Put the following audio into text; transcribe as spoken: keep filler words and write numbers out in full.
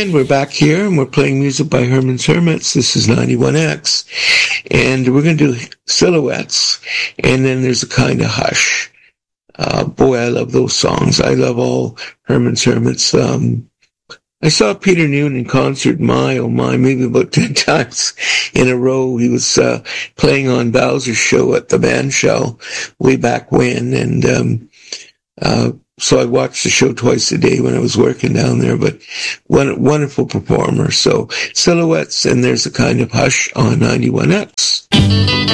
And we're back here, and we're playing music by Herman's Hermits. This is ninety-one X. And we're going to do Silhouettes, and then there's a kind of Hush. Uh, boy, I love those songs. I love all Herman's Hermits. Um, I saw Peter Noone in concert, my, oh my, maybe about ten times in a row. He was uh, playing on Bowser's show at the band show way back when, and um, uh, so I watched the show twice a day when I was working down there, but one wonderful performer. So Silhouettes, and there's a kind of Hush on ninety-one X.